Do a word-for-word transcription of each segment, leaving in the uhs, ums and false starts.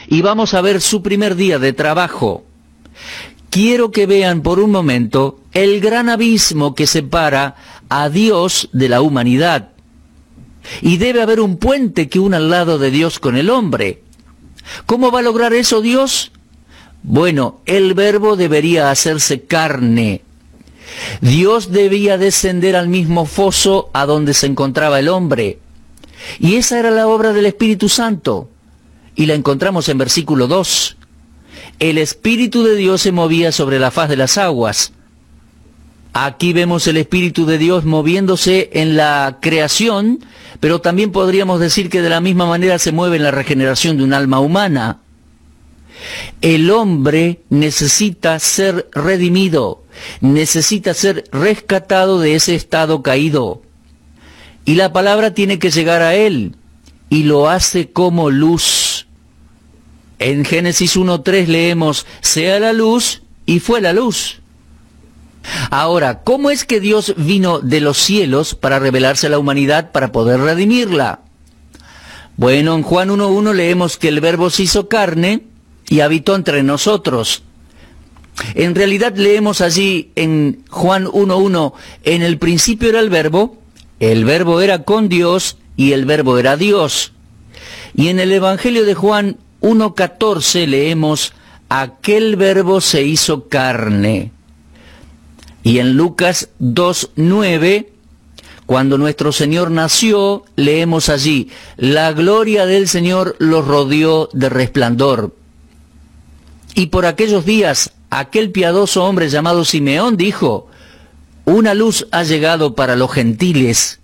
y vamos a ver su primer día de trabajo. Quiero que vean por un momento el gran abismo que separa a Dios de la humanidad. Y debe haber un puente que una al lado de Dios con el hombre. ¿Cómo va a lograr eso Dios? Bueno, el Verbo debería hacerse carne. Dios debía descender al mismo foso a donde se encontraba el hombre. Y esa era la obra del Espíritu Santo. Y la encontramos en versículo dos. El Espíritu de Dios se movía sobre la faz de las aguas. Aquí vemos el Espíritu de Dios moviéndose en la creación, pero también podríamos decir que de la misma manera se mueve en la regeneración de un alma humana. El hombre necesita ser redimido, necesita ser rescatado de ese estado caído. Y la palabra tiene que llegar a él, y lo hace como luz. En Génesis uno tres leemos, sea la luz, y fue la luz. Ahora, ¿cómo es que Dios vino de los cielos para revelarse a la humanidad para poder redimirla? Bueno, en Juan uno uno leemos que el Verbo se hizo carne y habitó entre nosotros. En realidad leemos allí en Juan uno uno, en el principio era el Verbo, el Verbo era con Dios y el Verbo era Dios. Y en el Evangelio de Juan uno catorce leemos, aquel Verbo se hizo carne. Y en Lucas dos nueve, cuando nuestro Señor nació, leemos allí, la gloria del Señor los rodeó de resplandor. Y por aquellos días, aquel piadoso hombre llamado Simeón dijo, una luz ha llegado para los gentiles.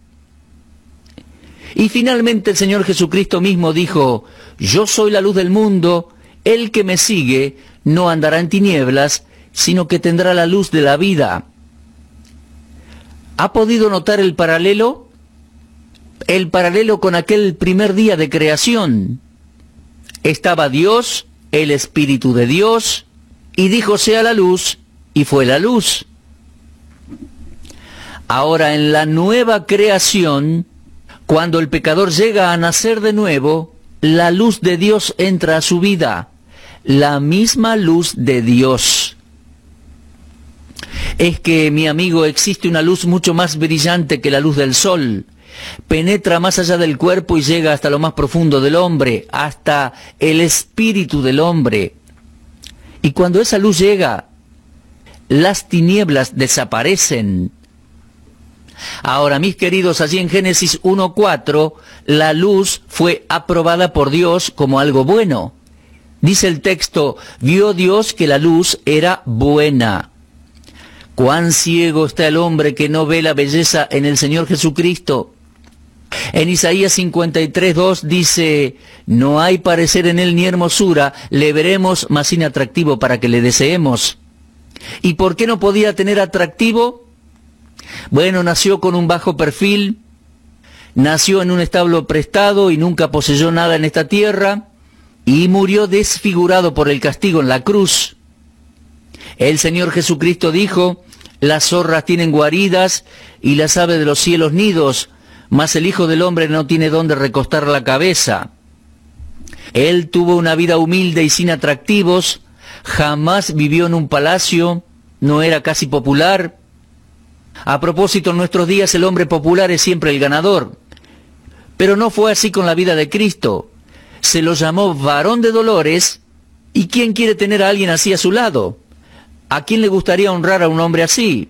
Y finalmente el Señor Jesucristo mismo dijo, yo soy la luz del mundo, el que me sigue no andará en tinieblas, sino que tendrá la luz de la vida. ¿Ha podido notar el paralelo? El paralelo con aquel primer día de creación. Estaba Dios, el Espíritu de Dios, y dijo sea la luz, y fue la luz. Ahora en la nueva creación, cuando el pecador llega a nacer de nuevo, la luz de Dios entra a su vida, la misma luz de Dios. Es que, mi amigo, existe una luz mucho más brillante que la luz del sol. Penetra más allá del cuerpo y llega hasta lo más profundo del hombre, hasta el espíritu del hombre. Y cuando esa luz llega, las tinieblas desaparecen. Ahora, mis queridos, allí en Génesis uno cuatro, la luz fue aprobada por Dios como algo bueno. Dice el texto, vio Dios que la luz era buena. Cuán ciego está el hombre que no ve la belleza en el Señor Jesucristo. En Isaías cincuenta y tres dos dice, no hay parecer en él ni hermosura, le veremos más inatractivo para que le deseemos. ¿Y por qué no podía tener atractivo? Bueno, nació con un bajo perfil, nació en un establo prestado y nunca poseyó nada en esta tierra, y murió desfigurado por el castigo en la cruz. El Señor Jesucristo dijo, las zorras tienen guaridas y las aves de los cielos nidos, mas el Hijo del Hombre no tiene dónde recostar la cabeza. Él tuvo una vida humilde y sin atractivos, jamás vivió en un palacio, no era casi popular. A propósito, en nuestros días el hombre popular es siempre el ganador. Pero no fue así con la vida de Cristo. Se lo llamó varón de dolores, ¿y quién quiere tener a alguien así a su lado? ¿A quién le gustaría honrar a un hombre así?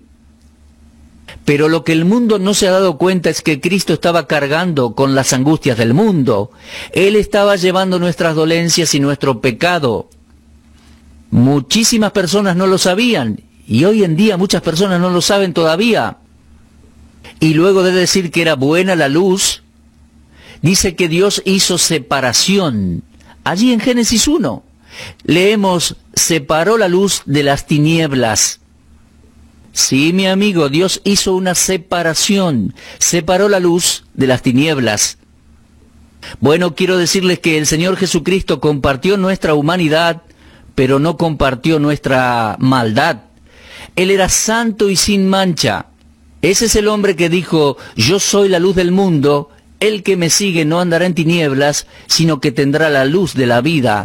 Pero lo que el mundo no se ha dado cuenta es que Cristo estaba cargando con las angustias del mundo. Él estaba llevando nuestras dolencias y nuestro pecado. Muchísimas personas no lo sabían, y hoy en día muchas personas no lo saben todavía. Y luego de decir que era buena la luz, dice que Dios hizo separación. Allí en Génesis uno, leemos, separó la luz de las tinieblas. Sí, mi amigo, Dios hizo una separación, separó la luz de las tinieblas. Bueno, quiero decirles que el Señor Jesucristo compartió nuestra humanidad, pero no compartió nuestra maldad. Él era santo y sin mancha. Ese es el hombre que dijo, yo soy la luz del mundo, el que me sigue no andará en tinieblas, sino que tendrá la luz de la vida.